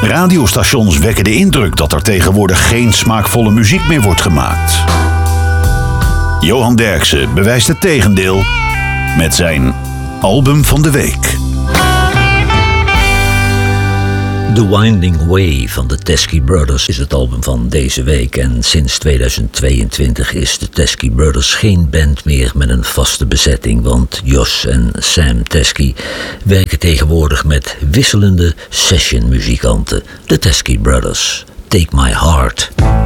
Radiostations wekken de indruk dat er tegenwoordig geen smaakvolle muziek meer wordt gemaakt. Johan Derksen bewijst het tegendeel met zijn album van de week. The Winding Way van de Teskey Brothers is het album van deze week. En sinds 2022 is de Teskey Brothers geen band meer met een vaste bezetting. Want Jos en Sam Teskey werken tegenwoordig met wisselende sessionmuzikanten. De Teskey Brothers. Take My Heart.